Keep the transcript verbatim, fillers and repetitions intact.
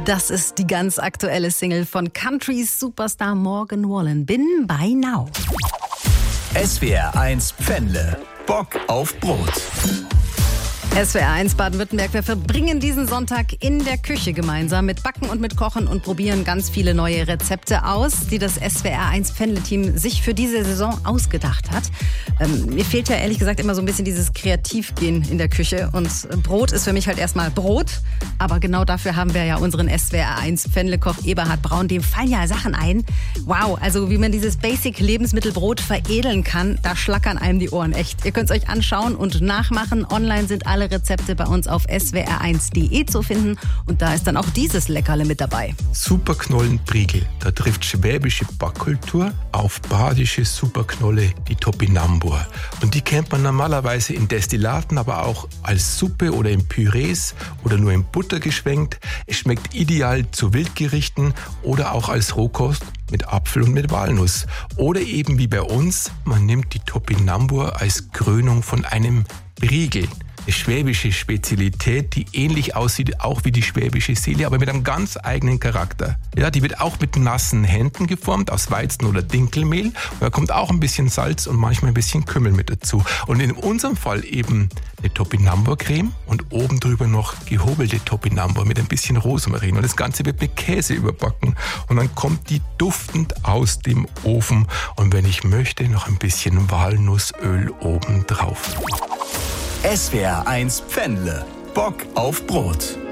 Das ist die ganz aktuelle Single von Country-Superstar Morgan Wallen. Bin bei Now. S W R eins Pfändle. Bock auf Brot. S W R eins Baden-Württemberg, wir verbringen diesen Sonntag in der Küche gemeinsam mit Backen und mit Kochen und probieren ganz viele neue Rezepte aus, die das S W R eins Pfändle-Team sich für diese Saison ausgedacht hat. Ähm, mir fehlt ja ehrlich gesagt immer so ein bisschen dieses Kreativgehen in der Küche und Brot ist für mich halt erstmal Brot, aber genau dafür haben wir ja unseren S W R eins Pfändle-Koch Eberhard Braun, dem fallen ja Sachen ein. Wow, also wie man dieses Basic-Lebensmittelbrot veredeln kann, da schlackern einem die Ohren echt. Ihr könnt es euch anschauen und nachmachen. Online sind alle Rezepte bei uns auf s w r eins punkt de zu finden und da ist dann auch dieses Leckerle mit dabei. Superknollenpriegel, da trifft schwäbische Backkultur auf badische Superknolle, die Topinambur. Und die kennt man normalerweise in Destillaten, aber auch als Suppe oder in Pürees oder nur in Butter geschwenkt. Es schmeckt ideal zu Wildgerichten oder auch als Rohkost mit Apfel und mit Walnuss. Oder eben wie bei uns, man nimmt die Topinambur als Krönung von einem Priegel. Eine schwäbische Spezialität, die ähnlich aussieht, auch wie die schwäbische Seele, aber mit einem ganz eigenen Charakter. Ja, die wird auch mit nassen Händen geformt, aus Weizen- oder Dinkelmehl. Und da kommt auch ein bisschen Salz und manchmal ein bisschen Kümmel mit dazu. Und in unserem Fall eben eine Topinambur-Creme und oben drüber noch gehobelte Topinambur mit ein bisschen Rosmarin. Und das Ganze wird mit Käse überbacken. Und dann kommt die duftend aus dem Ofen. Und wenn ich möchte, noch ein bisschen Walnussöl oben drauf. S W R eins Pfändle. Bock auf Brot.